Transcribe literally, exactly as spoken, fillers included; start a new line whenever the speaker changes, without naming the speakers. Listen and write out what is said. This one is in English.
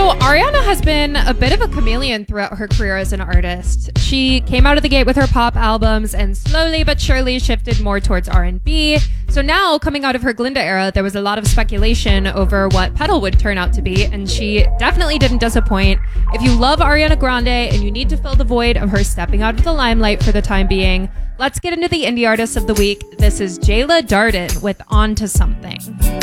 Ariana has been a bit of a chameleon throughout her career as an artist. She came out of the gate with her pop albums and slowly but surely shifted more towards R and B. So now, coming out of her Glinda era, there was a lot of speculation over what Petal would turn out to be, and she definitely didn't disappoint. If you love Ariana Grande and you need to fill the void of her stepping out of the limelight for the time being, let's get into the Indie Artists of the Week. This is Jayla Darden with On to Something.